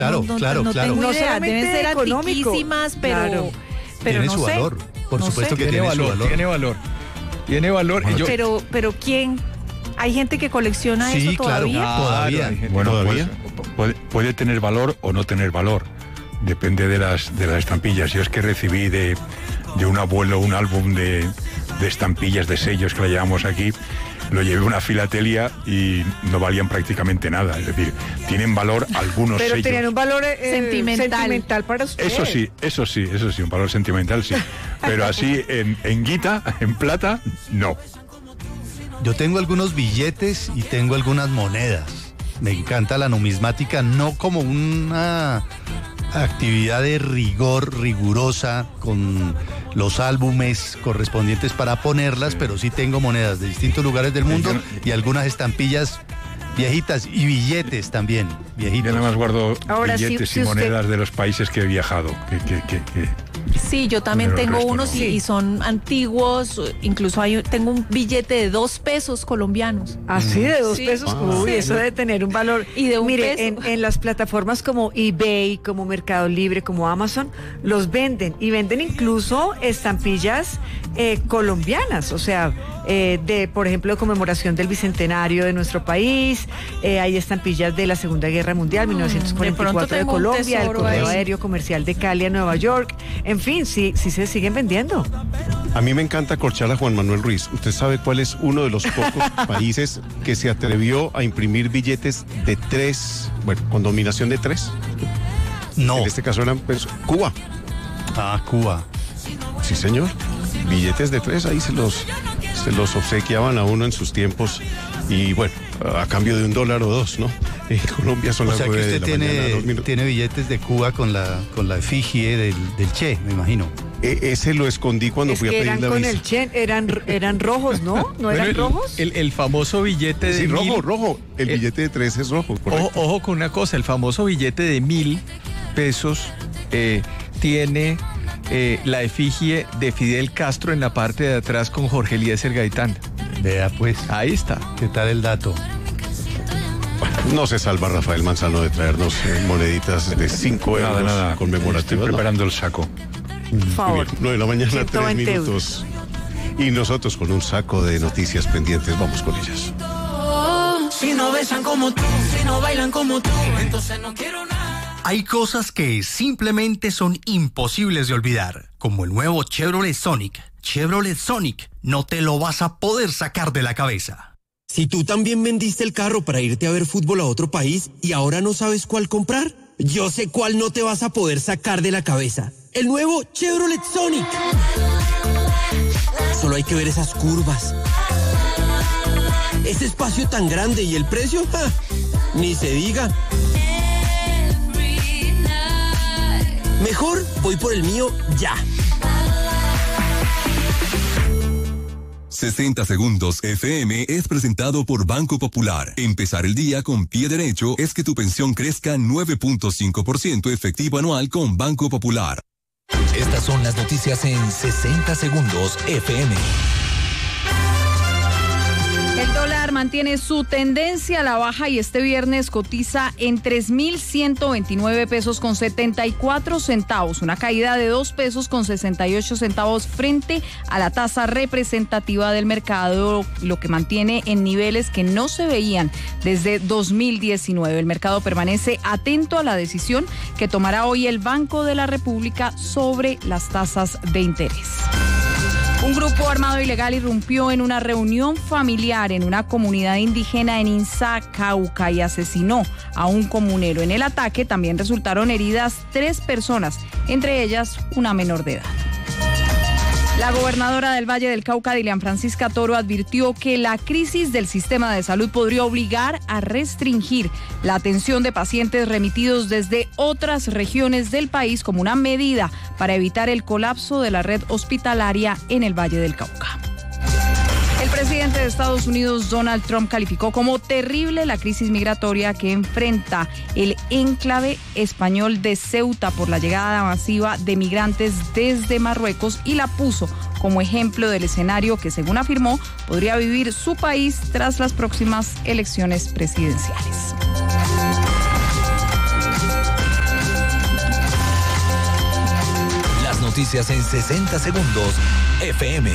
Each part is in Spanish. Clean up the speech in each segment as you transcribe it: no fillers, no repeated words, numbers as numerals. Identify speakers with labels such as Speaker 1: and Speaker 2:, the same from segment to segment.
Speaker 1: Claro, claro.
Speaker 2: Tengo
Speaker 3: No
Speaker 2: idea, deben
Speaker 3: solamente
Speaker 2: ser
Speaker 3: económico,
Speaker 2: antiquísimas, pero
Speaker 1: Tiene
Speaker 2: no
Speaker 1: su
Speaker 2: sé.
Speaker 1: valor. Por
Speaker 2: No
Speaker 1: supuesto
Speaker 2: sé.
Speaker 1: que tiene su valor.
Speaker 4: Tiene valor.
Speaker 1: Bueno,
Speaker 4: Y yo-
Speaker 2: Pero ¿quién? ¿Hay gente que colecciona
Speaker 1: Sí,
Speaker 2: eso
Speaker 1: claro.
Speaker 2: todavía?
Speaker 1: Todavía.
Speaker 4: hay gente- Bueno,
Speaker 1: ¿Todavía?
Speaker 4: pues, puede tener valor o no tener valor. Depende de las estampillas. Yo es que recibí de un abuelo un álbum de estampillas, de sellos que le llevamos aquí. Lo llevé a una filatelia y no valían prácticamente nada. Es decir, tienen valor algunos
Speaker 3: Pero
Speaker 4: sellos.
Speaker 3: tenían un valor
Speaker 2: Sentimental.
Speaker 3: para usted.
Speaker 4: Eso sí, un valor sentimental sí. Pero así en guita, en plata, no.
Speaker 1: Yo tengo algunos billetes y tengo algunas monedas. Me encanta la numismática, no como una actividad de rigurosa con los álbumes correspondientes para ponerlas, pero sí tengo monedas de distintos lugares del mundo y algunas estampillas viejitas y billetes también, viejitos.
Speaker 4: Yo nada más guardo
Speaker 3: Ahora,
Speaker 4: billetes
Speaker 3: si
Speaker 4: y
Speaker 3: usted-
Speaker 4: monedas de los países que he viajado.
Speaker 2: Sí, yo también
Speaker 4: Pero el
Speaker 2: tengo
Speaker 4: resto
Speaker 2: unos
Speaker 4: no.
Speaker 2: y son antiguos. Incluso tengo un billete de 2 pesos colombianos.
Speaker 3: Así de 2
Speaker 2: Sí.
Speaker 3: pesos.
Speaker 1: Ah.
Speaker 3: Uy,
Speaker 2: Sí.
Speaker 3: eso debe tener un valor.
Speaker 2: Y de un
Speaker 3: Mire,
Speaker 2: peso.
Speaker 3: en las plataformas como eBay, como Mercado Libre, como Amazon, los venden y venden incluso estampillas colombianas, o sea, por ejemplo, conmemoración del bicentenario de nuestro país. Hay estampillas de la Segunda Guerra Mundial,
Speaker 2: de
Speaker 3: 1944
Speaker 2: pronto
Speaker 3: de
Speaker 2: tengo un
Speaker 3: Colombia, el
Speaker 2: tesoro
Speaker 3: correo
Speaker 2: ahí.
Speaker 3: aéreo comercial de Cali a Nueva York. En fin, sí se siguen vendiendo.
Speaker 5: A mí me encanta corchar a Juan Manuel Ruiz. ¿Usted sabe cuál es uno de los pocos países que se atrevió a imprimir billetes de 3, bueno, con dominación de 3?
Speaker 1: No.
Speaker 5: En este caso eran Cuba.
Speaker 1: Ah, Cuba.
Speaker 5: Sí, señor. Billetes de 3, ahí se los obsequiaban a uno en sus tiempos. Y bueno, a cambio de $1 o 2, ¿no? En Colombia son
Speaker 1: O
Speaker 5: las
Speaker 1: sea que
Speaker 5: 9 de
Speaker 1: usted
Speaker 5: la mañana, 2 minutos.
Speaker 1: tiene billetes de Cuba con la efigie del Che, me imagino.
Speaker 5: Ese lo escondí cuando
Speaker 3: Es
Speaker 5: fui a
Speaker 3: que
Speaker 5: pedir
Speaker 3: eran
Speaker 5: la
Speaker 3: con
Speaker 5: visa.
Speaker 3: el Chen, eran rojos, ¿no? ¿No eran
Speaker 4: Bueno,
Speaker 3: rojos?
Speaker 4: el famoso billete de
Speaker 5: Sí,
Speaker 4: mil-
Speaker 5: rojo. El billete de 3 es rojo, correcto.
Speaker 4: Ojo con una cosa, el famoso billete de 1.000 pesos tiene la efigie de Fidel Castro en la parte de atrás con Jorge Eliezer Gaitán.
Speaker 1: Vea pues,
Speaker 4: Ahí está.
Speaker 1: ¿qué tal el dato?
Speaker 5: No se salva Rafael Manzano de traernos moneditas de 5 euros
Speaker 4: Estoy
Speaker 5: conmemorativas. ¿no?
Speaker 4: preparando el saco.
Speaker 3: Por
Speaker 5: Muy
Speaker 3: favor.
Speaker 5: bien, 9 de la mañana, 3
Speaker 3: 120
Speaker 5: minutos. Y nosotros con un saco de noticias pendientes, vamos con ellas.
Speaker 6: Si no besan como tú, si no bailan como tú, entonces no quiero nada.
Speaker 7: Hay cosas que simplemente son imposibles de olvidar, como el nuevo Chevrolet Sonic. Chevrolet Sonic, no te lo vas a poder sacar de la cabeza.
Speaker 8: Si tú también vendiste el carro para irte a ver fútbol a otro país y ahora no sabes cuál comprar, yo sé cuál no te vas a poder sacar de la cabeza. El nuevo Chevrolet Sonic. Solo hay que ver esas curvas. Ese espacio tan grande y el precio, ¡ja! Ni se diga. Mejor voy por el mío ya.
Speaker 9: 60 Segundos FM es presentado por Banco Popular. Empezar el día con pie derecho es que tu pensión crezca 9.5% efectivo anual con Banco Popular.
Speaker 10: Estas son las noticias en 60 Segundos FM.
Speaker 11: El dólar mantiene su tendencia a la baja y este viernes cotiza en 3.129 pesos con 74 centavos, una caída de 2 pesos con 68 centavos frente a la tasa representativa del mercado, lo que mantiene en niveles que no se veían desde 2019. El mercado permanece atento a la decisión que tomará hoy el Banco de la República sobre las tasas de interés. Un grupo armado ilegal irrumpió en una reunión familiar en una comunidad indígena en Insa, Cauca, y asesinó a un comunero. En el ataque también resultaron heridas 3 personas, entre ellas una menor de edad. La gobernadora del Valle del Cauca, Dilian Francisca Toro, advirtió que la crisis del sistema de salud podría obligar a restringir la atención de pacientes remitidos desde otras regiones del país como una medida para evitar el colapso de la red hospitalaria en el Valle del Cauca. El presidente de Estados Unidos, Donald Trump, calificó como terrible la crisis migratoria que enfrenta el enclave español de Ceuta por la llegada masiva de migrantes desde Marruecos y la puso como ejemplo del escenario que, según afirmó, podría vivir su país tras las próximas elecciones presidenciales.
Speaker 10: noticias en 60 segundos, FM.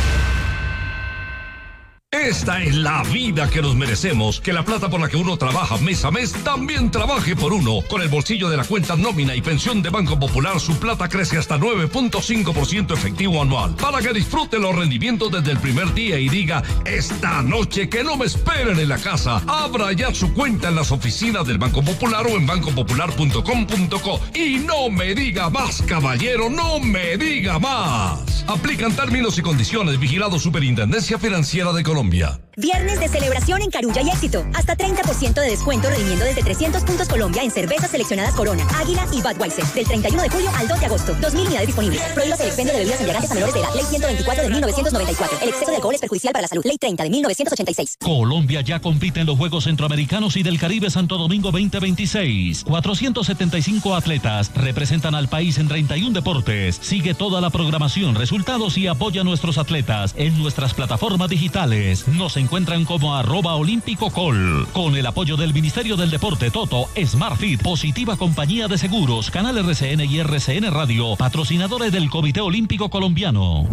Speaker 12: Esta es la vida que nos merecemos, que la plata por la que uno trabaja mes a mes también trabaje por uno. Con el bolsillo de la cuenta nómina y pensión de Banco Popular, su plata crece hasta 9.5% efectivo anual. Para que disfrute los rendimientos desde el primer día y diga, esta noche que no me esperen en la casa. Abra ya su cuenta en las oficinas del Banco Popular o en bancopopular.com.co. Y no me diga más, caballero, no me diga más. Aplican términos y condiciones. Vigilado Superintendencia Financiera de Colombia.
Speaker 13: Viernes de celebración en Carulla y Éxito. Hasta 30% de descuento redimiendo desde 300 puntos Colombia en cervezas seleccionadas Corona, Águila y Budweiser. Del 31 de julio al 2 de agosto. 2.000 unidades disponibles. Prohíbas el expendio de bebidas embriagantes a menores de edad. Ley 124 de 1994. El exceso de alcohol es perjudicial para la salud. Ley 30 de 1986.
Speaker 14: Colombia ya compite en los Juegos Centroamericanos y del Caribe Santo Domingo 2026. 475 atletas representan al país en 31 deportes. Sigue toda la programación, resultados y apoya a nuestros atletas en nuestras plataformas digitales. Nos encuentran como @olímpicocol. Con el apoyo del Ministerio del Deporte, Toto, SmartFit, Positiva Compañía de Seguros, Canal RCN y RCN Radio, patrocinadores del Comité Olímpico Colombiano.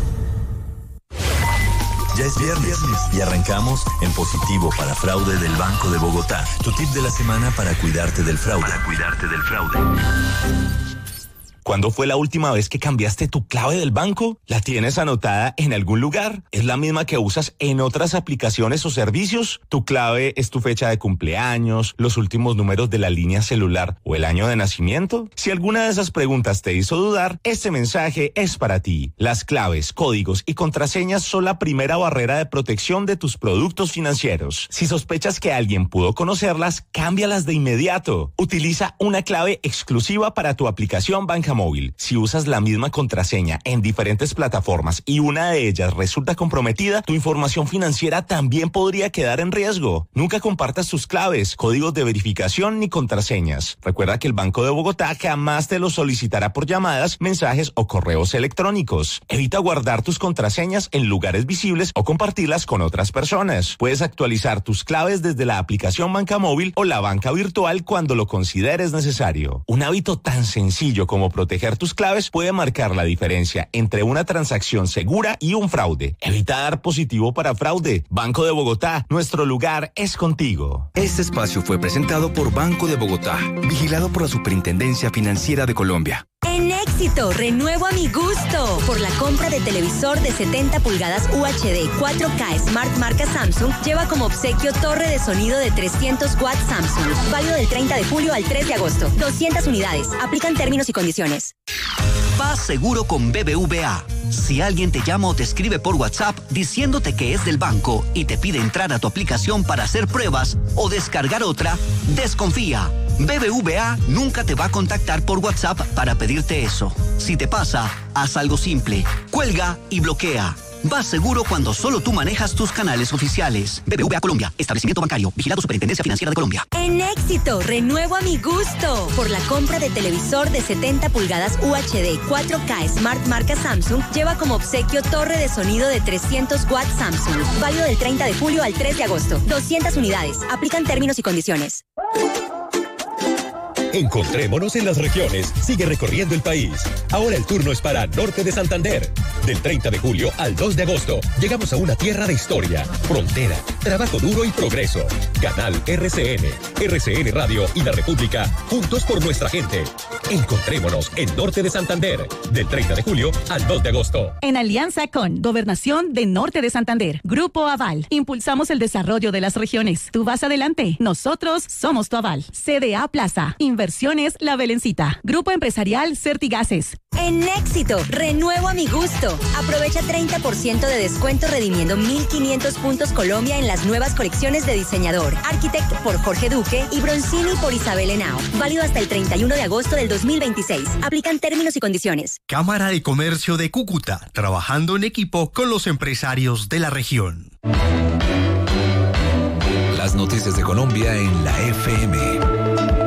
Speaker 15: Ya es viernes y arrancamos en positivo para fraude del Banco de Bogotá. Tu tip de la semana para cuidarte del fraude.
Speaker 16: ¿Cuándo fue la última vez que cambiaste tu clave del banco? ¿La tienes anotada en algún lugar? ¿Es la misma que usas en otras aplicaciones o servicios? ¿Tu clave es tu fecha de cumpleaños, los últimos números de la línea celular o el año de nacimiento? Si alguna de esas preguntas te hizo dudar, este mensaje es para ti. Las claves, códigos y contraseñas son la primera barrera de protección de tus productos financieros. Si sospechas que alguien pudo conocerlas, cámbialas de inmediato. Utiliza una clave exclusiva para tu aplicación Banca Móvil. Si usas la misma contraseña en diferentes plataformas y una de ellas resulta comprometida, tu información financiera también podría quedar en riesgo. Nunca compartas tus claves, códigos de verificación ni contraseñas. Recuerda que el Banco de Bogotá jamás te los solicitará por llamadas, mensajes o correos electrónicos. Evita guardar tus contraseñas en lugares visibles o compartirlas con otras personas. Puedes actualizar tus claves desde la aplicación Banca Móvil o la banca virtual cuando lo consideres necesario. Un hábito tan sencillo como proteger tus claves puede marcar la diferencia entre una transacción segura y un fraude. Evita dar positivo para fraude. Banco de Bogotá, nuestro lugar es contigo.
Speaker 17: Este espacio fue presentado por Banco de Bogotá, vigilado por la Superintendencia Financiera de Colombia.
Speaker 13: En Éxito, renuevo a mi gusto. Por la compra de televisor de 70 pulgadas UHD 4K Smart marca Samsung, lleva como obsequio torre de sonido de 300 watts Samsung. Válido del 30 de julio al 3 de agosto. 200 unidades. Aplican términos y condiciones.
Speaker 18: Vas seguro con BBVA. Si alguien te llama o te escribe por WhatsApp diciéndote que es del banco y te pide entrar a tu aplicación para hacer pruebas o descargar otra, desconfía. BBVA nunca te va a contactar por WhatsApp para pedirte eso. Si te pasa, haz algo simple. Cuelga y bloquea. Vas seguro cuando solo tú manejas tus canales oficiales. BBVA Colombia, establecimiento bancario, vigilado Superintendencia Financiera de Colombia.
Speaker 13: En Éxito, renuevo a mi gusto. Por la compra de televisor de 70 pulgadas UHD 4K Smart marca Samsung, lleva como obsequio torre de sonido de 300 watts Samsung. Válido del 30 de julio al 3 de agosto. 200 unidades. Aplican términos y condiciones.
Speaker 19: Encontrémonos en las regiones. Sigue recorriendo el país. Ahora el turno es para Norte de Santander. Del 30 de julio al 2 de agosto, llegamos a una tierra de historia, frontera, trabajo duro y progreso. Canal RCN Radio y La República, juntos por nuestra gente. Encontrémonos en Norte de Santander. Del 30 de julio al 2 de agosto.
Speaker 20: En alianza con Gobernación de Norte de Santander, Grupo Aval, impulsamos el desarrollo de las regiones. Tú vas adelante, nosotros somos tu aval. CDA Plaza, Inversiones La Belencita, Grupo Empresarial Certigases.
Speaker 13: En Éxito, renuevo a mi gusto. Aprovecha 30% de descuento redimiendo 1.500 puntos Colombia en las nuevas colecciones de diseñador. Architect por Jorge Duque y Bronzini por Isabel Henao. Válido hasta el 31 de agosto del 2026. Aplican términos y condiciones.
Speaker 7: Cámara de Comercio de Cúcuta, trabajando en equipo con los empresarios de la región.
Speaker 10: Las noticias de Colombia en la FM.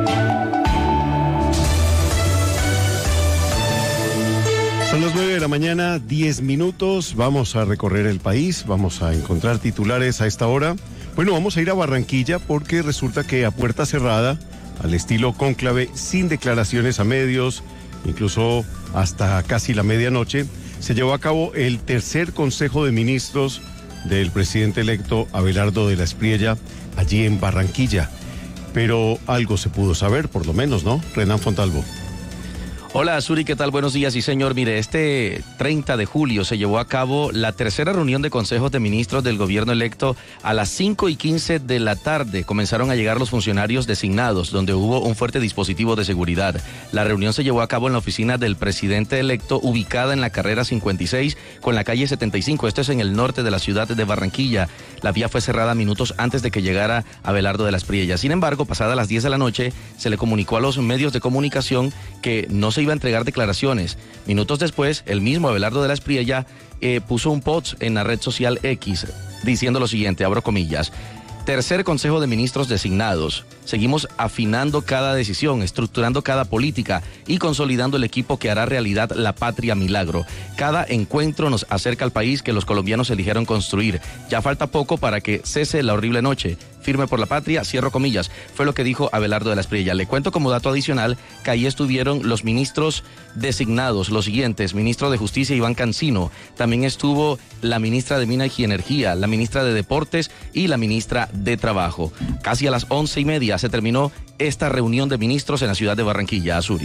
Speaker 5: Son las 9 de la mañana, 10 minutos. Vamos a recorrer el país, vamos a encontrar titulares a esta hora. Bueno, vamos a ir a Barranquilla porque resulta que a puerta cerrada, al estilo cónclave, sin declaraciones a medios, incluso hasta casi la medianoche, se llevó a cabo el tercer Consejo de Ministros del presidente electo Abelardo de la Espriella allí en Barranquilla. Pero algo se pudo saber, por lo menos, ¿no? Renan Fontalvo.
Speaker 21: Hola, Suri, ¿qué tal? Buenos días. Sí, señor, mire, este 30 de julio se llevó a cabo la tercera reunión de consejos de ministros del gobierno electo. A las 5:15 de la tarde comenzaron a llegar los funcionarios designados, donde hubo un fuerte dispositivo de seguridad. La reunión se llevó a cabo en la oficina del presidente electo, ubicada en la carrera 56 con la calle 75. Esto es en el norte de la ciudad de Barranquilla. La vía fue cerrada minutos antes de que llegara Abelardo de la Espriella. Sin embargo, pasadas las 10 de la noche, se le comunicó a los medios de comunicación que no se iba a entregar declaraciones. Minutos después, el mismo Abelardo de la Espriella puso un post en la red social X diciendo lo siguiente, abro comillas: tercer Consejo de Ministros designados. Seguimos afinando cada decisión, estructurando cada política y consolidando el equipo que hará realidad la patria milagro. Cada encuentro nos acerca al país que los colombianos eligieron construir. Ya falta poco para que cese la horrible noche. Firme por la patria, cierro comillas, fue lo que dijo Abelardo de la Espriella. Le cuento como dato adicional que ahí estuvieron los ministros designados, los siguientes: ministro de Justicia Iván Cancino, también estuvo la ministra de Minas y Energía, la ministra de Deportes y la ministra de Trabajo. Casi a las 11:30 se terminó esta reunión de ministros en la ciudad de Barranquilla, Azuri.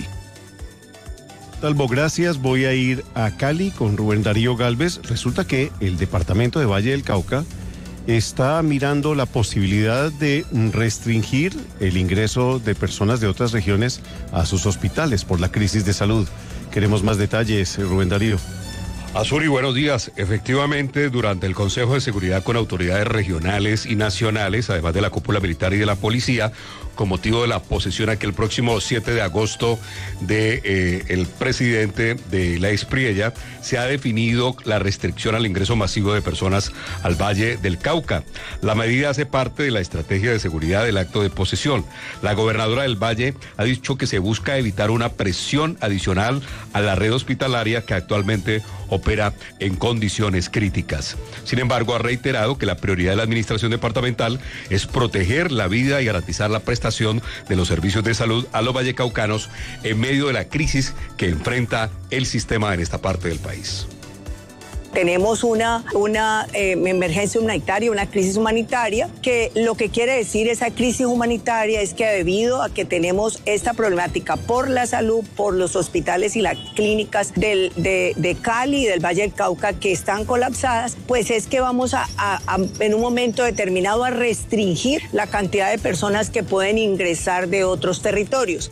Speaker 5: Talvo, gracias. Voy a ir a Cali con Rubén Darío Galvez. Resulta que el departamento de Valle del Cauca está mirando la posibilidad de restringir el ingreso de personas de otras regiones a sus hospitales por la crisis de salud. Queremos más detalles, Rubén Darío.
Speaker 22: Azuri, buenos días. Efectivamente, durante el Consejo de Seguridad con autoridades regionales y nacionales, además de la cúpula militar y de la policía, con motivo de la posesión aquel próximo 7 de agosto de el presidente de la Espriella, se ha definido la restricción al ingreso masivo de personas al Valle del Cauca. La medida hace parte de la estrategia de seguridad del acto de posesión. La gobernadora del Valle ha dicho que se busca evitar una presión adicional a la red hospitalaria que actualmente opera en condiciones críticas. Sin embargo, ha reiterado que la prioridad de la administración departamental es proteger la vida y garantizar la prestación de los servicios de salud a los vallecaucanos en medio de la crisis que enfrenta el sistema en esta parte del país.
Speaker 23: Tenemos una emergencia humanitaria, una crisis humanitaria, que lo que quiere decir esa crisis humanitaria es que debido a que tenemos esta problemática por la salud, por los hospitales y las clínicas de Cali y del Valle del Cauca que están colapsadas, pues es que vamos a en un momento determinado a restringir la cantidad de personas que pueden ingresar de otros territorios.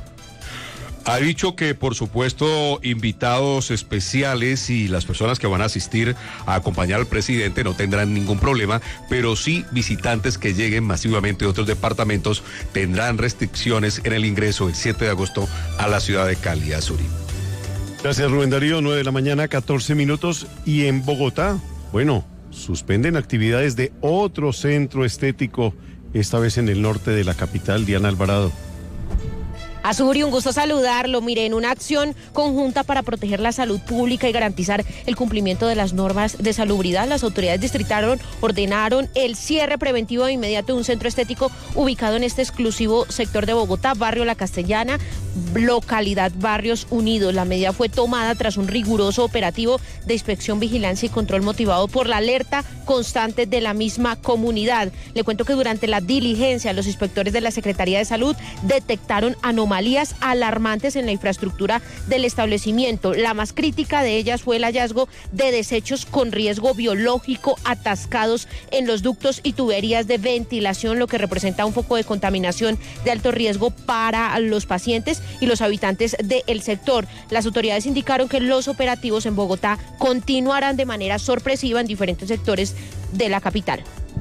Speaker 22: Ha dicho que, por supuesto, invitados especiales y las personas que van a asistir a acompañar al presidente no tendrán ningún problema, pero sí visitantes que lleguen masivamente de otros departamentos tendrán restricciones en el ingreso el 7 de agosto a la ciudad de Cali, Azuri.
Speaker 5: Gracias, Rubén Darío. 9 de la mañana, 14 minutos. Y en Bogotá, bueno, suspenden actividades de otro centro estético, esta vez en el norte de la capital. Diana Alvarado.
Speaker 24: Azuri, un gusto saludarlo. Mire, en una acción conjunta para proteger la salud pública y garantizar el cumplimiento de las normas de salubridad, las autoridades distritales ordenaron el cierre preventivo de inmediato de un centro estético ubicado en este exclusivo sector de Bogotá, barrio La Castellana, localidad Barrios Unidos. La medida fue tomada tras un riguroso operativo de inspección, vigilancia y control motivado por la alerta constante de la misma comunidad. Le cuento que durante la diligencia los inspectores de la Secretaría de Salud detectaron anomalías alarmantes en la infraestructura del establecimiento. La más crítica de ellas fue el hallazgo de desechos con riesgo biológico atascados en los ductos y tuberías de ventilación, lo que representa un foco de contaminación de alto riesgo para los pacientes y los habitantes del sector. Las autoridades indicaron que los operativos en Bogotá continuarán de manera sorpresiva en diferentes sectores de la capital.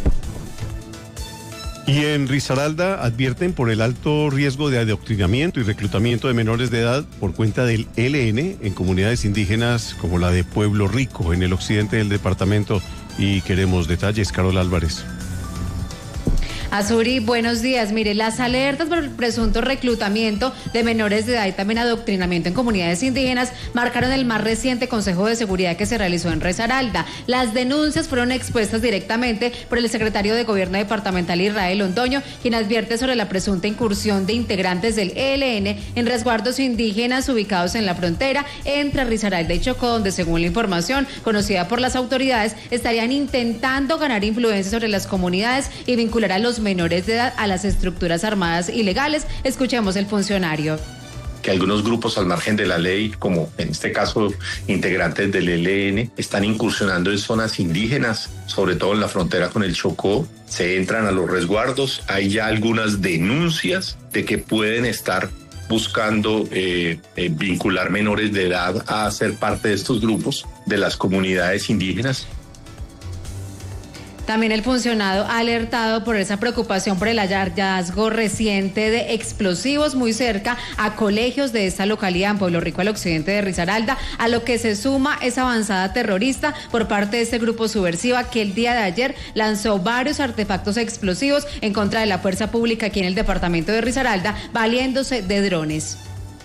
Speaker 5: Y en Risaralda advierten por el alto riesgo de adoctrinamiento y reclutamiento de menores de edad por cuenta del ELN en comunidades indígenas como la de Pueblo Rico, en el occidente del departamento. Y queremos detalles, Carol Álvarez.
Speaker 1: Azuri, buenos días. Mire, las alertas por el presunto reclutamiento de menores de edad y también adoctrinamiento en comunidades indígenas marcaron el más reciente Consejo de Seguridad que se realizó en Risaralda. Las denuncias fueron expuestas directamente por el secretario de Gobierno departamental Israel Londoño, quien advierte sobre la presunta incursión de integrantes del ELN en resguardos indígenas ubicados en la frontera entre Risaralda y Chocó, donde según la información conocida por las autoridades estarían intentando ganar influencia sobre las comunidades y vincular a los menores de edad a las estructuras armadas ilegales. Escuchemos el funcionario.
Speaker 2: Que algunos grupos al margen de la ley, como en este caso integrantes del ELN, están incursionando en zonas indígenas, sobre todo en la frontera con el Chocó, se entran a los resguardos. Hay ya algunas denuncias de que pueden estar buscando vincular menores de edad a ser parte de estos grupos de las comunidades indígenas.
Speaker 1: También el funcionario ha alertado por esa preocupación por el hallazgo reciente de explosivos muy cerca a colegios de esta localidad en Pueblo Rico, al occidente de Risaralda, a lo que se suma esa avanzada terrorista por parte de este grupo subversiva que el día de ayer lanzó varios artefactos explosivos en contra de la fuerza pública aquí en el departamento de Risaralda, valiéndose de drones.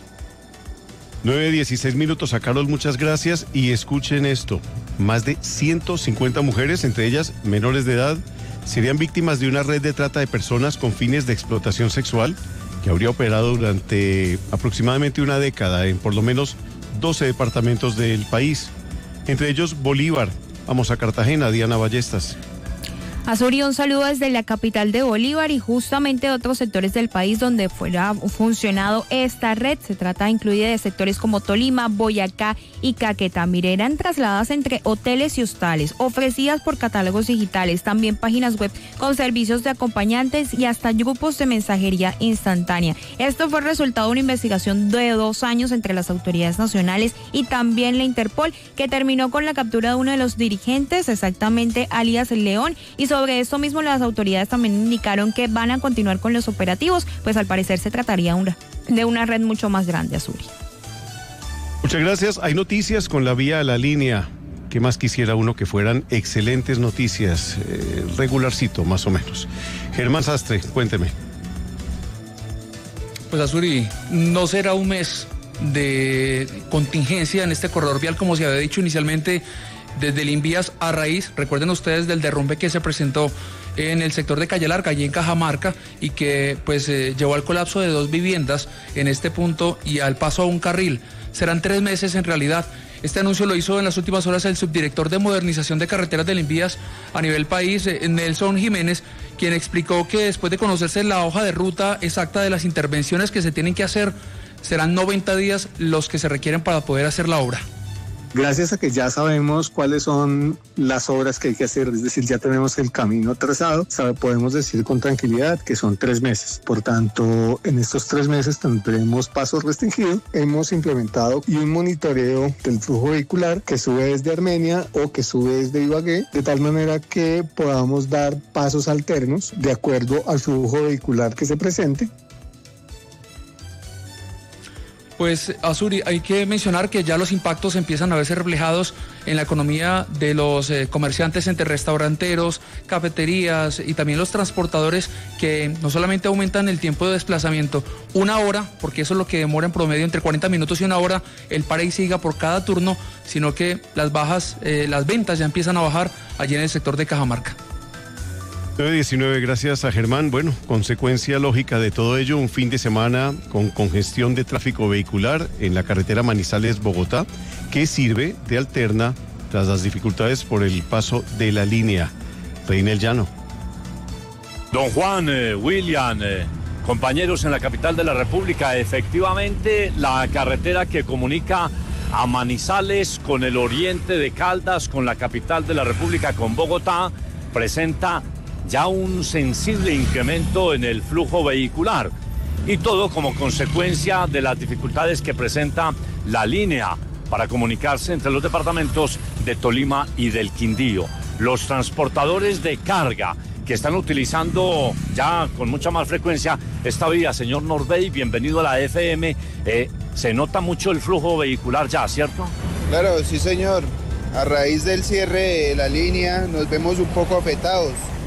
Speaker 5: 9:16 a Carol, muchas gracias. Y escuchen esto, más de 150 mujeres, entre ellas menores de edad, serían víctimas de una red de trata de personas con fines de explotación sexual que habría operado durante aproximadamente una década en por lo menos 12 departamentos del país, entre ellos Bolívar. Vamos a Cartagena, Diana Ballestas.
Speaker 3: Azuri, un saludo desde la capital de Bolívar y justamente otros sectores del país donde fuera funcionado esta red. Se trata incluida de sectores como Tolima, Boyacá y Caquetá. Mire, eran trasladadas entre hoteles y hostales, ofrecidas por catálogos digitales, también páginas web con servicios de acompañantes y hasta grupos de mensajería instantánea. Esto fue resultado de una investigación de 2 años entre las autoridades nacionales y también la Interpol, que terminó con la captura de uno de los dirigentes, exactamente alias León, y sobre esto mismo las autoridades también indicaron que van a continuar con los operativos, pues al parecer se trataría de una red mucho más grande, Azuri.
Speaker 5: Muchas gracias. Hay noticias con la vía a la línea. ¿Qué más quisiera uno que fueran excelentes noticias? Regularcito, más o menos. Germán Sastre, cuénteme.
Speaker 4: Pues Azuri, no será un mes de contingencia en este corredor vial como se había dicho inicialmente desde el Invías a raíz, recuerden ustedes, del derrumbe que se presentó en el sector de Calle Larga, allí en Cajamarca, y que pues llevó al colapso de 2 viviendas en este punto y al paso a un carril. Serán 3 meses en realidad. Este anuncio lo hizo en las últimas horas el subdirector de modernización de carreteras del Invías a nivel país, Nelson Jiménez, quien explicó que después de conocerse la hoja de ruta exacta de las intervenciones que se tienen que hacer, serán 90 días los que se requieren para poder hacer la obra.
Speaker 25: Gracias a que ya sabemos cuáles son las obras que hay que hacer, es decir, ya tenemos el camino trazado, podemos decir con tranquilidad que son 3 meses. Por tanto, en estos 3 meses tendremos pasos restringidos. Hemos implementado y un monitoreo del flujo vehicular que sube desde Armenia o que sube desde Ibagué, de tal manera que podamos dar pasos alternos de acuerdo al flujo vehicular que se presente.
Speaker 4: Pues Azuri, hay que mencionar que ya los impactos empiezan a verse reflejados en la economía de los comerciantes entre restauranteros, cafeterías y también los transportadores, que no solamente aumentan el tiempo de desplazamiento 1 hora, porque eso es lo que demora en promedio entre 40 minutos y 1 hora el pare y siga por cada turno, sino que las ventas ya empiezan a bajar allí en el sector de Cajamarca.
Speaker 5: 9:19, gracias a Germán. Bueno, consecuencia lógica de todo ello, un fin de semana con congestión de tráfico vehicular en la carretera Manizales-Bogotá, que sirve de alterna tras las dificultades por el paso de la línea. Reinel Llano.
Speaker 26: Don Juan, William, compañeros en la capital de la República, efectivamente la carretera que comunica a Manizales con el oriente de Caldas, con la capital de la República, con Bogotá, presenta ya un sensible incremento en el flujo vehicular, y todo como consecuencia de las dificultades que presenta la línea para comunicarse entre los departamentos de Tolima y del Quindío. Los transportadores de carga que están utilizando ya con mucha más frecuencia esta vía, señor Norbey, bienvenido a la FM, se nota mucho el flujo vehicular ya, ¿cierto?
Speaker 27: Claro, sí señor, a raíz del cierre de la línea nos vemos un poco afectados.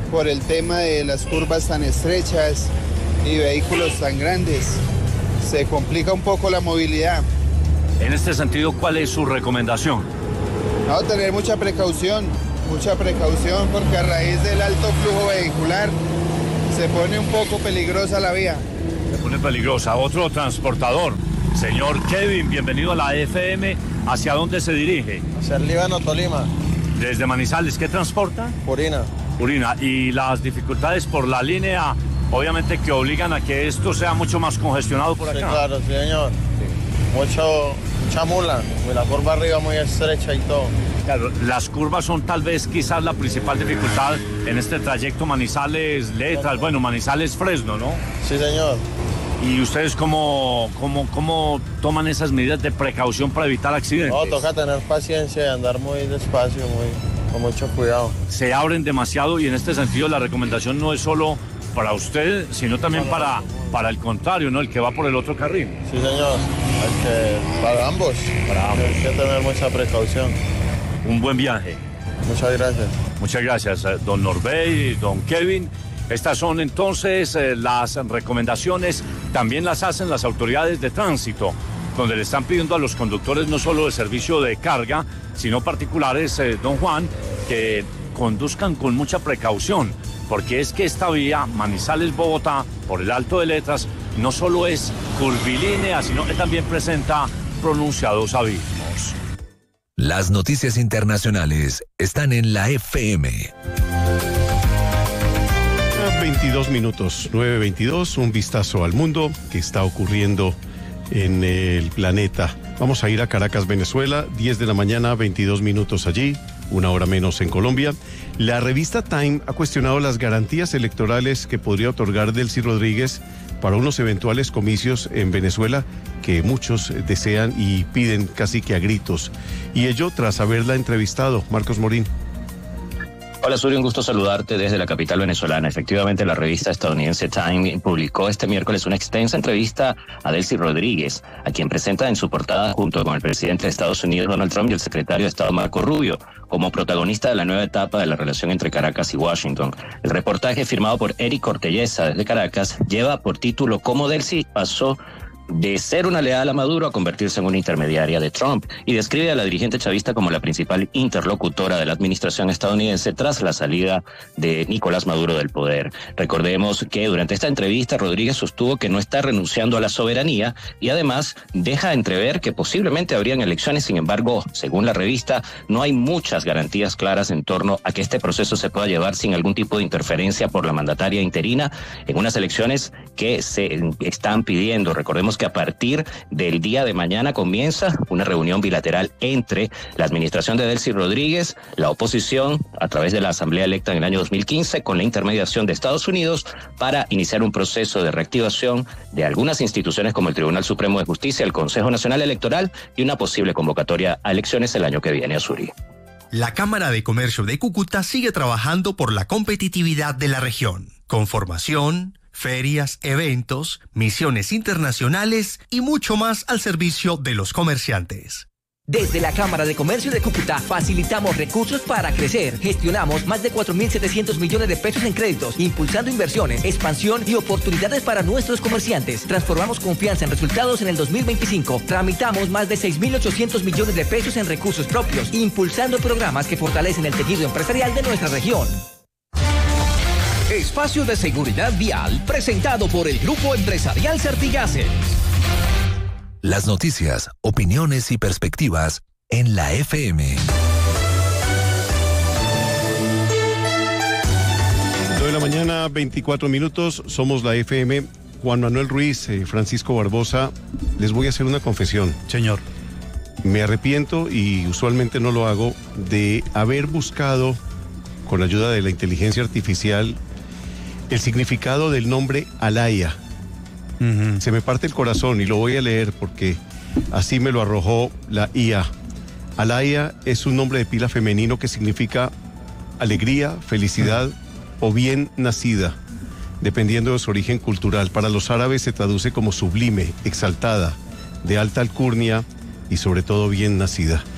Speaker 6: por el tema de las curvas tan estrechas y vehículos tan grandes. Se complica un poco la movilidad.
Speaker 26: En este sentido, ¿cuál es su recomendación?
Speaker 6: Vamos a tener mucha precaución porque a raíz del alto flujo vehicular se pone un poco peligrosa la vía.
Speaker 26: Se pone peligrosa. Otro transportador, señor Kevin, bienvenido a la FM. ¿Hacia dónde se dirige?
Speaker 8: Hacia el Líbano, Tolima.
Speaker 26: Desde Manizales, ¿qué transporta?
Speaker 8: Purina.
Speaker 26: Purina. Y las dificultades por la línea, obviamente que obligan a que esto sea mucho más congestionado por acá.
Speaker 8: Sí, claro, sí, señor. Mucha mula, la curva arriba muy estrecha y todo.
Speaker 26: Claro, las curvas son tal vez quizás la principal dificultad en este trayecto Manizales-Letras, bueno, Manizales-Fresno, ¿no?
Speaker 8: Sí, señor.
Speaker 26: ¿Y ustedes cómo toman esas medidas de precaución para evitar accidentes?
Speaker 8: No, toca tener paciencia y andar muy despacio, con mucho cuidado.
Speaker 26: Se abren demasiado y en este sentido la recomendación no es solo para usted, sino también para el contrario, ¿no? El que va por el otro carril.
Speaker 8: Sí, señor. Para ambos. Hay que tener mucha precaución.
Speaker 26: Un buen viaje.
Speaker 8: Muchas gracias.
Speaker 26: Muchas gracias, don Norbey, don Kevin. Estas son entonces las recomendaciones, también las hacen las autoridades de tránsito, donde le están pidiendo a los conductores no solo de servicio de carga, sino particulares, don Juan, que conduzcan con mucha precaución, porque es que esta vía Manizales-Bogotá, por el Alto de Letras, no solo es curvilínea, sino que también presenta pronunciados abismos.
Speaker 10: Las noticias internacionales están en la FM.
Speaker 5: 22 minutos, 9:22, un vistazo al mundo que está ocurriendo en el planeta. Vamos a ir a Caracas, Venezuela, 10 de la mañana, 22 minutos allí, una hora menos en Colombia. La revista Time ha cuestionado las garantías electorales que podría otorgar Delcy Rodríguez para unos eventuales comicios en Venezuela que muchos desean y piden casi que a gritos. Y ello tras haberla entrevistado. Marcos Morín.
Speaker 9: Hola, Suri, un gusto saludarte desde la capital venezolana. Efectivamente, la revista estadounidense Time publicó este miércoles una extensa entrevista a Delcy Rodríguez, a quien presenta en su portada junto con el presidente de Estados Unidos, Donald Trump, y el secretario de Estado, Marco Rubio, como protagonista de la nueva etapa de la relación entre Caracas y Washington. El reportaje, firmado por Eric Cortelleza desde Caracas, lleva por título "Cómo Delcy pasó de ser una leal a Maduro a convertirse en una intermediaria de Trump", y describe a la dirigente chavista como la principal interlocutora de la administración estadounidense tras la salida de Nicolás Maduro del poder. Recordemos que durante esta entrevista Rodríguez sostuvo que no está renunciando a la soberanía y además deja entrever que posiblemente habrían elecciones. Sin embargo, según la revista, no hay muchas garantías claras en torno a que este proceso se pueda llevar sin algún tipo de interferencia por la mandataria interina en unas elecciones que se están pidiendo. Recordemos que a partir del día de mañana comienza una reunión bilateral entre la administración de Delcy Rodríguez, la oposición, a través de la Asamblea electa en el año 2015, con la intermediación de Estados Unidos, para iniciar un proceso de reactivación de algunas instituciones como el Tribunal Supremo de Justicia, el Consejo Nacional Electoral y una posible convocatoria a elecciones el año que viene, Azuri.
Speaker 7: La Cámara de Comercio de Cúcuta sigue trabajando por la competitividad de la región, con formación, ferias, eventos, misiones internacionales y mucho más al servicio de los comerciantes.
Speaker 11: Desde la Cámara de Comercio de Cúcuta facilitamos recursos para crecer. Gestionamos más de 4.700 millones de pesos en créditos, impulsando inversiones, expansión y oportunidades para nuestros comerciantes. Transformamos confianza en resultados en el 2025. Tramitamos más de 6.800 millones de pesos en recursos propios, impulsando programas que fortalecen el tejido empresarial de nuestra región.
Speaker 12: Espacio de seguridad vial presentado por el Grupo Empresarial Certigases.
Speaker 10: Las noticias, opiniones y perspectivas en la FM.
Speaker 5: 9 de la mañana, 24 minutos, somos la FM. Juan Manuel Ruiz, Francisco Barbosa, les voy a hacer una confesión.
Speaker 14: Señor.
Speaker 5: Me arrepiento, y usualmente no lo hago, de haber buscado, con ayuda de la inteligencia artificial, el significado del nombre Alaya. Se me parte el corazón y lo voy a leer porque así me lo arrojó la IA. Alaya es un nombre de pila femenino que significa alegría, felicidad o bien nacida, dependiendo de su origen cultural. Para los árabes se traduce como sublime, exaltada, de alta alcurnia y sobre todo bien nacida.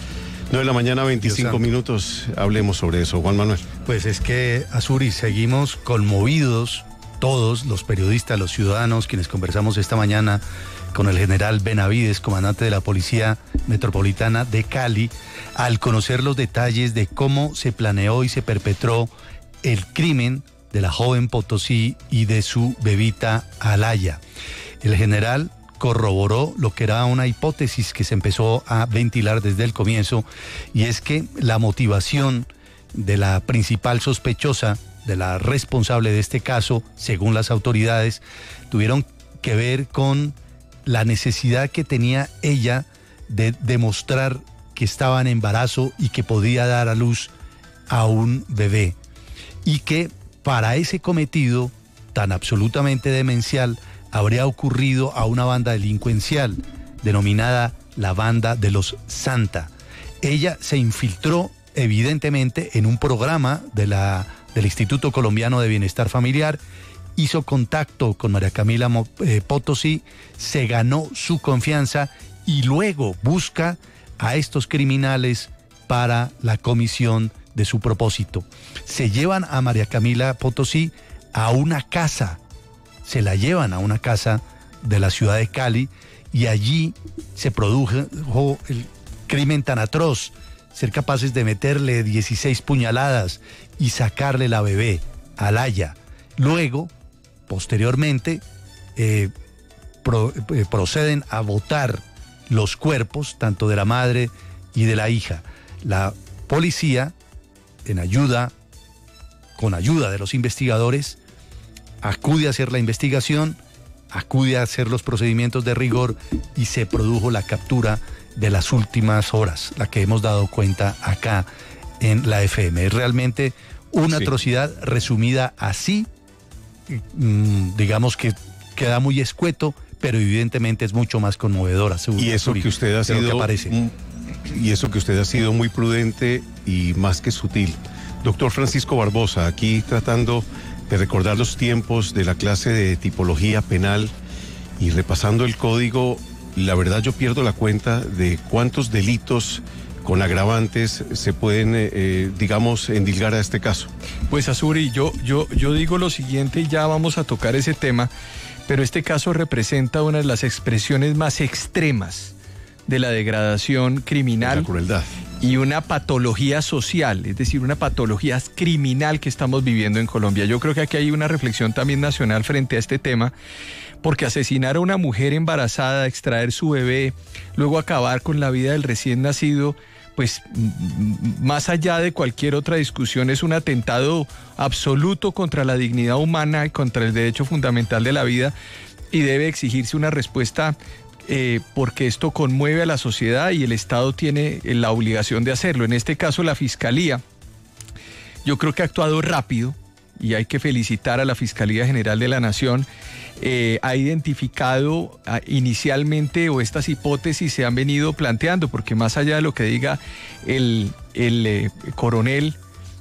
Speaker 5: 9:25 a.m. Hablemos sobre eso, Juan Manuel.
Speaker 14: Pues es que, Azuri, seguimos conmovidos todos los periodistas, los ciudadanos, quienes conversamos esta mañana con el general Benavides, comandante de la Policía Metropolitana de Cali, al conocer los detalles de cómo se planeó y se perpetró el crimen de la joven Potosí y de su bebita Alaya. El general corroboró lo que era una hipótesis que se empezó a ventilar desde el comienzo, y es que la motivación de la principal sospechosa, de la responsable de este caso, según las autoridades, tuvieron que ver con la necesidad que tenía ella de demostrar que estaba en embarazo y que podía dar a luz a un bebé, y que para ese cometido tan absolutamente demencial habría ocurrido a una banda delincuencial denominada la Banda de los Santa. Ella se infiltró evidentemente en un programa del Instituto Colombiano de Bienestar Familiar, hizo contacto con María Camila Potosí, se ganó su confianza y luego busca a estos criminales para la comisión de su propósito. Se llevan a María Camila Potosí a una casa, se la llevan a una casa de la ciudad de Cali, y allí se produjo el crimen tan atroz, ser capaces de meterle 16 puñaladas y sacarle la bebé, Alaya. Luego, posteriormente, proceden a botar los cuerpos, tanto de la madre y de la hija. La policía, con ayuda de los investigadores, acude a hacer la investigación, acude a hacer los procedimientos de rigor, y se produjo la captura de las últimas horas, la que hemos dado cuenta acá en la FM. Es realmente una atrocidad resumida así, digamos que queda muy escueto, pero evidentemente es mucho más conmovedora.
Speaker 5: Y eso que usted ha sido muy prudente y más que sutil. Doctor Francisco Barbosa, aquí tratando de recordar los tiempos de la clase de tipología penal y repasando el código, la verdad yo pierdo la cuenta de cuántos delitos con agravantes se pueden, digamos, endilgar a este caso.
Speaker 15: Pues Azuri, yo digo lo siguiente, y ya vamos a tocar ese tema, pero este caso representa una de las expresiones más extremas de la degradación criminal,
Speaker 5: la crueldad,
Speaker 15: y una patología social, es decir, una patología criminal que estamos viviendo en Colombia. Yo creo que aquí hay una reflexión también nacional frente a este tema, porque asesinar a una mujer embarazada, extraer su bebé, luego acabar con la vida del recién nacido, pues más allá de cualquier otra discusión, es un atentado absoluto contra la dignidad humana y contra el derecho fundamental de la vida, y debe exigirse una respuesta porque esto conmueve a la sociedad y el Estado tiene la obligación de hacerlo. En este caso, la Fiscalía, yo creo que ha actuado rápido, y hay que felicitar a la Fiscalía General de la Nación. Ha identificado inicialmente, o estas hipótesis se han venido planteando, porque más allá de lo que diga el coronel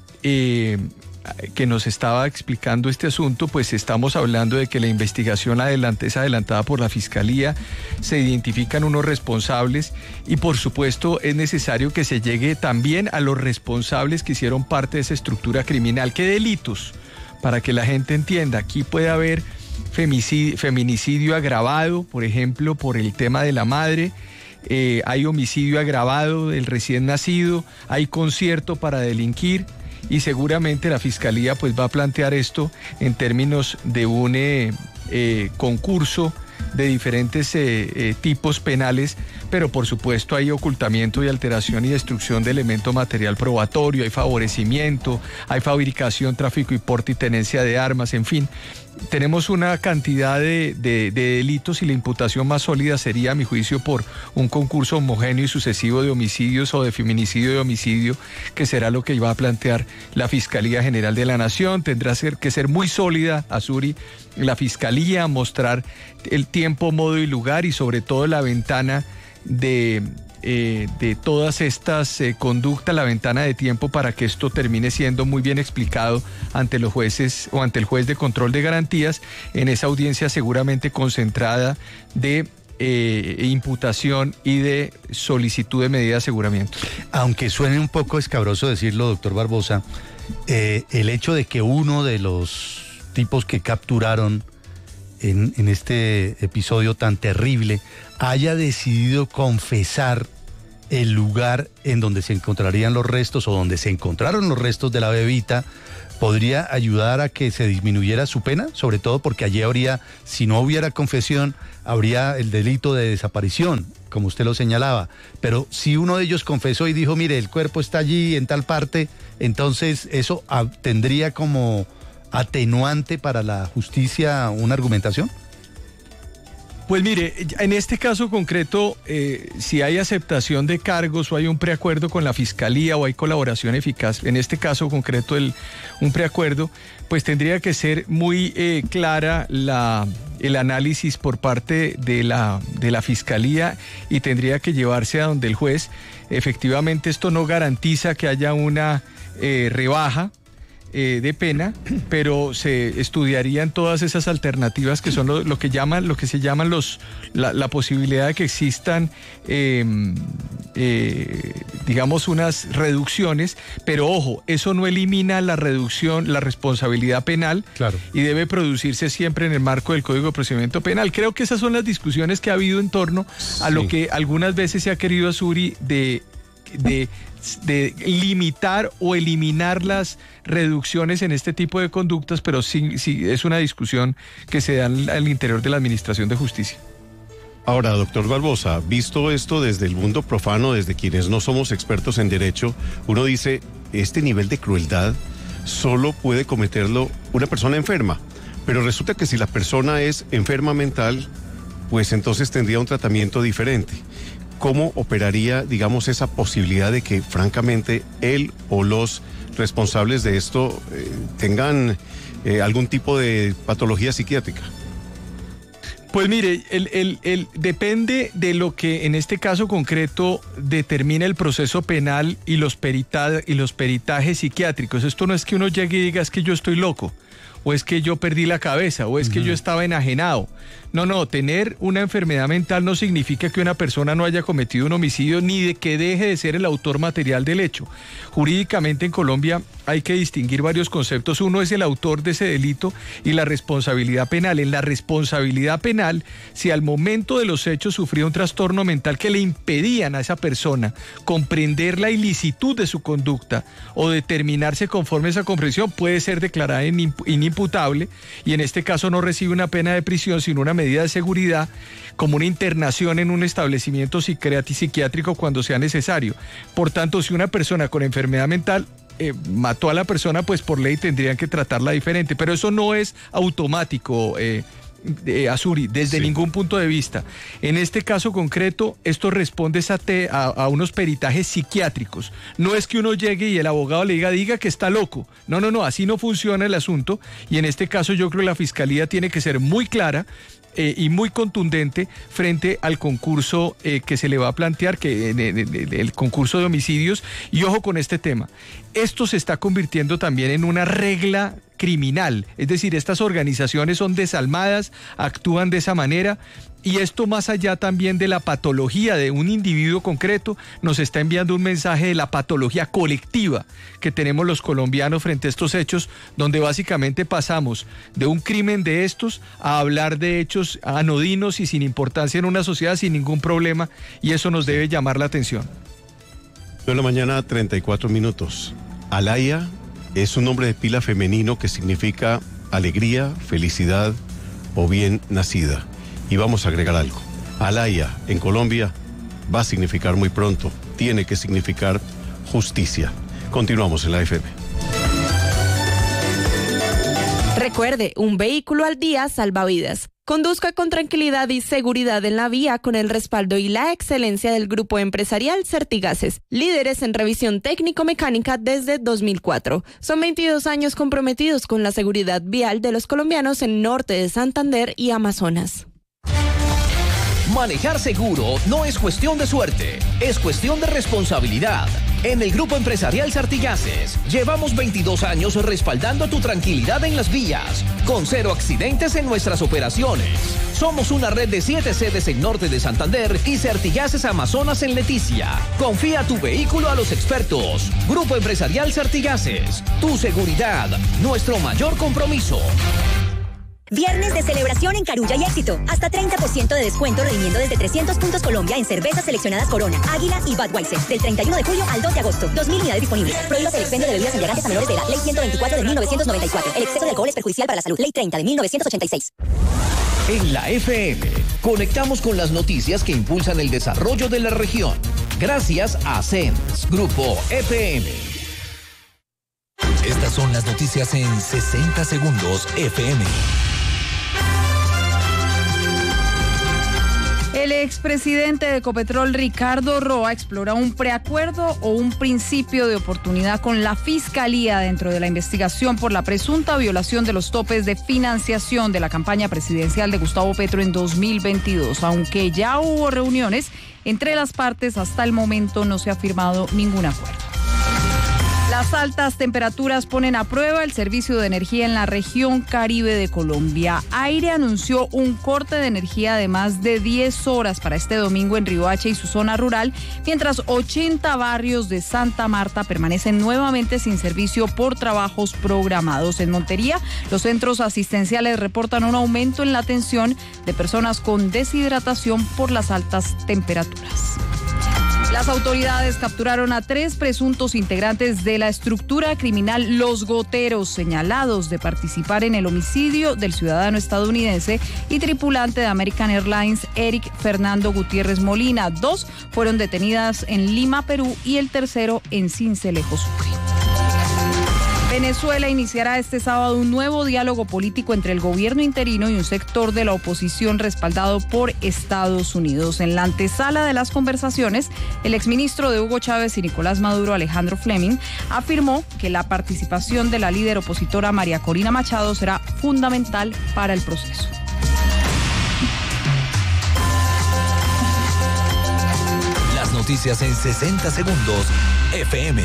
Speaker 15: que nos estaba explicando este asunto, pues estamos hablando de que la investigación es adelantada por la Fiscalía, se identifican unos responsables, y por supuesto es necesario que se llegue también a los responsables que hicieron parte de esa estructura criminal. ¿Qué delitos? Para que la gente entienda, aquí puede haber feminicidio agravado, por ejemplo, por el tema de la madre, hay homicidio agravado del recién nacido, hay concierto para delinquir, y seguramente la Fiscalía pues va a plantear esto en términos de un concurso de diferentes tipos penales, pero por supuesto hay ocultamiento y alteración y destrucción de elemento material probatorio, hay favorecimiento, hay fabricación, tráfico y porte y tenencia de armas, en fin. Tenemos una cantidad de delitos, y la imputación más sólida sería, a mi juicio, por un concurso homogéneo y sucesivo de homicidios o de feminicidio y homicidio, que será lo que va a plantear la Fiscalía General de la Nación. Tendrá que ser muy sólida, Azuri, la Fiscalía, mostrar el tiempo, modo y lugar, y sobre todo la ventana de todas estas conductas, la ventana de tiempo, para que esto termine siendo muy bien explicado ante los jueces o ante el juez de control de garantías en esa audiencia seguramente concentrada de imputación y de solicitud de medida de aseguramiento.
Speaker 14: Aunque suene un poco escabroso decirlo, doctor Barbosa, el hecho de que uno de los tipos que capturaron en este episodio tan terrible haya decidido confesar el lugar en donde se encontrarían los restos o donde se encontraron los restos de la bebita, podría ayudar a que se disminuyera su pena, sobre todo porque allí habría, si no hubiera confesión, habría el delito de desaparición, como usted lo señalaba. Pero si uno de ellos confesó y dijo, mire, el cuerpo está allí en tal parte, entonces eso tendría como atenuante para la justicia una argumentación.
Speaker 15: Pues mire, en este caso concreto, si hay aceptación de cargos o hay un preacuerdo con la Fiscalía o hay colaboración eficaz, en este caso concreto un preacuerdo, pues tendría que ser muy clara el análisis por parte de la Fiscalía y tendría que llevarse a donde el juez. Efectivamente, esto no garantiza que haya una rebaja de pena, pero se estudiarían todas esas alternativas que son lo que se llaman la posibilidad de que existan digamos unas reducciones, pero ojo, eso no elimina la responsabilidad penal. Claro. Y debe producirse siempre en el marco del Código de Procedimiento Penal. Creo que esas son las discusiones que ha habido en torno a lo que algunas veces se ha querido, Azuri, de limitar o eliminar las reducciones en este tipo de conductas, pero sí es una discusión que se da al interior de la Administración de Justicia.
Speaker 5: Ahora, doctor Barbosa, visto esto desde el mundo profano, desde quienes no somos expertos en derecho, uno dice, este nivel de crueldad solo puede cometerlo una persona enferma, pero resulta que si la persona es enferma mental, pues entonces tendría un tratamiento diferente. ¿Cómo operaría, digamos, esa posibilidad de que, francamente, él o los responsables de esto tengan algún tipo de patología psiquiátrica?
Speaker 15: Pues mire, depende de lo que en este caso concreto determina el proceso penal y los peritajes psiquiátricos. Esto no es que uno llegue y diga, es que yo estoy loco, o es que yo perdí la cabeza, o es que yo estaba enajenado. No, tener una enfermedad mental no significa que una persona no haya cometido un homicidio ni de que deje de ser el autor material del hecho. Jurídicamente en Colombia hay que distinguir varios conceptos. Uno es el autor de ese delito y la responsabilidad penal. En la responsabilidad penal, si al momento de los hechos sufrió un trastorno mental que le impedían a esa persona comprender la ilicitud de su conducta o determinarse conforme a esa comprensión, puede ser declarada inimputable y en este caso no recibe una pena de prisión, sino una medida de seguridad, como una internación en un establecimiento psiquiátrico cuando sea necesario. Por tanto, si una persona con enfermedad mental mató a la persona, pues por ley tendrían que tratarla diferente, pero eso no es automático, Azuri, desde ningún punto de vista. En este caso concreto, esto responde a unos peritajes psiquiátricos. No es que uno llegue y el abogado le diga que está loco. No, así no funciona el asunto. Y en este caso yo creo que la Fiscalía tiene que ser muy clara y muy contundente frente al concurso que se le va a plantear, que el concurso de homicidios. Y ojo con este tema, esto se está convirtiendo también en una regla criminal, es decir, estas organizaciones son desalmadas, actúan de esa manera, y esto más allá también de la patología de un individuo concreto, nos está enviando un mensaje de la patología colectiva que tenemos los colombianos frente a estos hechos, donde básicamente pasamos de un crimen de estos a hablar de hechos anodinos y sin importancia en una sociedad, sin ningún problema, y eso nos debe llamar la atención.
Speaker 5: 9:34 a.m. Alaya es un nombre de pila femenino que significa alegría, felicidad o bien nacida. Y vamos a agregar algo. Alaya en Colombia va a significar muy pronto, tiene que significar justicia. Continuamos en la FM.
Speaker 3: Recuerde, un vehículo al día salva vidas. Conduzca con tranquilidad y seguridad en la vía con el respaldo y la excelencia del grupo empresarial Certigases, líderes en revisión técnico-mecánica desde 2004. Son 22 años comprometidos con la seguridad vial de los colombianos en norte de Santander y Amazonas.
Speaker 12: Manejar seguro no es cuestión de suerte, es cuestión de responsabilidad. En el Grupo Empresarial Sartigases, llevamos 22 años respaldando tu tranquilidad en las vías, con 0 accidentes en nuestras operaciones. Somos una red de 7 sedes en Norte de Santander y Sartigases Amazonas en Leticia. Confía tu vehículo a los expertos. Grupo Empresarial Sartigases, tu seguridad, nuestro mayor compromiso.
Speaker 13: Viernes de celebración en Carulla y Éxito. Hasta 30% de descuento redimiendo desde 300 puntos Colombia en cervezas seleccionadas Corona, Águila y Budweiser. Del 31 de julio al 2 de agosto. 2.000 unidades disponibles. Prohíbas el expendio de bebidas embriagantes a menores de edad. Ley 124 de 1994. El exceso de alcohol es perjudicial para la salud. Ley 30 de 1986.
Speaker 12: En la FM, conectamos con las noticias que impulsan el desarrollo de la región. Gracias a CENS, Grupo EPM.
Speaker 10: Estas son las noticias en 60 segundos FM.
Speaker 16: El expresidente de Ecopetrol, Ricardo Roa, explora un preacuerdo o un principio de oportunidad con la Fiscalía dentro de la investigación por la presunta violación de los topes de financiación de la campaña presidencial de Gustavo Petro en 2022. Aunque ya hubo reuniones entre las partes, hasta el momento no se ha firmado ningún acuerdo. Las altas temperaturas ponen a prueba el servicio de energía en la región Caribe de Colombia. Aire anunció un corte de energía de más de 10 horas para este domingo en Riohacha y su zona rural, mientras 80 barrios de Santa Marta permanecen nuevamente sin servicio por trabajos programados. En Montería, los centros asistenciales reportan un aumento en la atención de personas con deshidratación por las altas temperaturas. Las autoridades capturaron a 3 presuntos integrantes de la estructura criminal Los Goteros, señalados de participar en el homicidio del ciudadano estadounidense y tripulante de American Airlines, Eric Fernando Gutiérrez Molina. 2 fueron detenidas en Lima, Perú, y el tercero en Sincelejo, Sucre. Venezuela iniciará este sábado un nuevo diálogo político entre el gobierno interino y un sector de la oposición respaldado por Estados Unidos. En la antesala de las conversaciones, el exministro de Hugo Chávez y Nicolás Maduro, Alejandro Fleming, afirmó que la participación de la líder opositora María Corina Machado será fundamental para el proceso.
Speaker 10: Las noticias en 60 segundos, FM.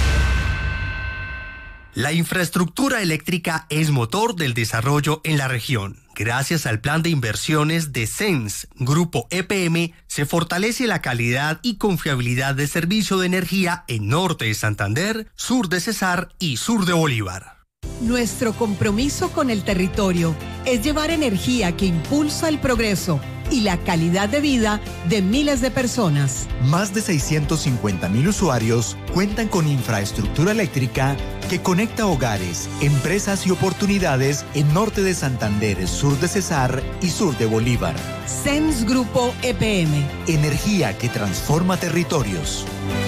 Speaker 7: La infraestructura eléctrica es motor del desarrollo en la región. Gracias al plan de inversiones de CENS, Grupo EPM, se fortalece la calidad y confiabilidad del servicio de energía en Norte de Santander, Sur de Cesar y Sur de Bolívar.
Speaker 17: Nuestro compromiso con el territorio es llevar energía que impulsa el progreso y la calidad de vida de miles de personas.
Speaker 18: Más de 650.000 usuarios cuentan con infraestructura eléctrica que conecta hogares, empresas y oportunidades en Norte de Santander, Sur de Cesar y Sur de Bolívar.
Speaker 17: CENS Grupo EPM.
Speaker 18: Energía que transforma territorios.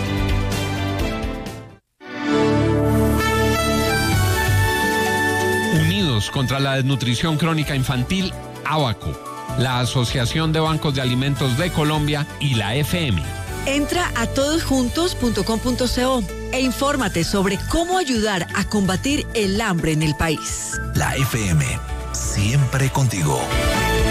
Speaker 19: Unidos contra la desnutrición crónica infantil, ABACO, la Asociación de Bancos de Alimentos de Colombia y la FM.
Speaker 20: Entra a todosjuntos.com.co e infórmate sobre cómo ayudar a combatir el hambre en el país.
Speaker 10: La FM, siempre contigo.